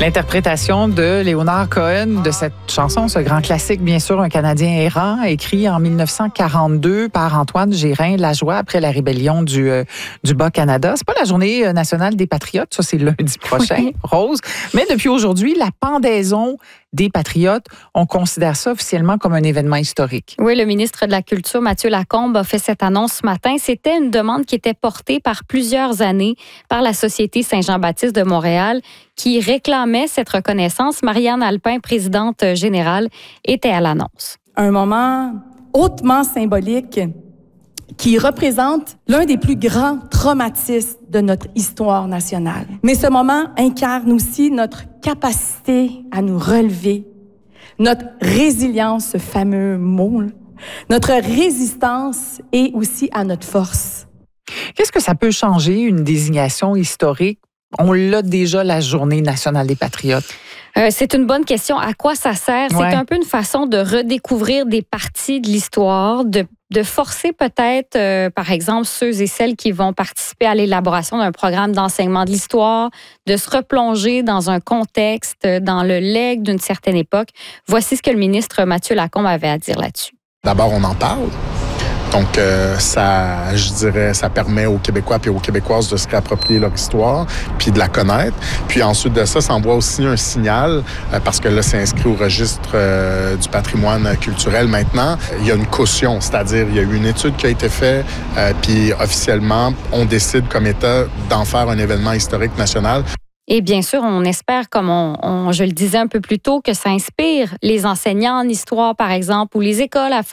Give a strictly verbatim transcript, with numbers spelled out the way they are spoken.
L'interprétation de Léonard Cohen de cette chanson, ce grand classique, bien sûr, Un Canadien errant, écrit en dix-neuf cent quarante-deux par Antoine Gérin-Lajoie après la rébellion du, euh, du Bas-Canada. C'est pas la journée nationale des Patriotes, ça c'est lundi prochain, oui. Rose. Mais depuis aujourd'hui, la pendaison des Patriotes, on considère ça officiellement comme un événement historique. Oui, le ministre de la Culture, Mathieu Lacombe, a fait cette annonce ce matin. C'était une demande qui était portée par plusieurs années par la Société Saint-Jean-Baptiste de Montréal qui réclamait cette reconnaissance. Marianne Alpin, présidente générale, était à l'annonce. Un moment hautement symbolique qui représente l'un des plus grands traumatismes de notre histoire nationale. Mais ce moment incarne aussi notre capacité à nous relever, notre résilience, ce fameux mot, notre résistance et aussi à notre force. Qu'est-ce que ça peut changer, une désignation historique? On l'a déjà, la Journée nationale des Patriotes. Euh, c'est une bonne question. À quoi ça sert? Ouais. C'est un peu une façon de redécouvrir des parties de l'histoire, de, de forcer peut-être, euh, par exemple, ceux et celles qui vont participer à l'élaboration d'un programme d'enseignement de l'histoire, de se replonger dans un contexte, dans le legs d'une certaine époque. Voici ce que le ministre Mathieu Lacombe avait à dire là-dessus. D'abord, on en parle. Donc, euh, ça, je dirais, ça permet aux Québécois et aux Québécoises de se réapproprier leur histoire, puis de la connaître. Puis ensuite de ça, ça envoie aussi un signal, euh, parce que là, c'est inscrit au registre euh, du patrimoine culturel maintenant. Il y a une caution, c'est-à-dire il y a eu une étude qui a été faite, euh, puis officiellement, on décide comme État d'en faire un événement historique national. Et bien sûr, on espère, comme on, on, je le disais un peu plus tôt, que ça inspire les enseignants en histoire, par exemple, ou les écoles à faire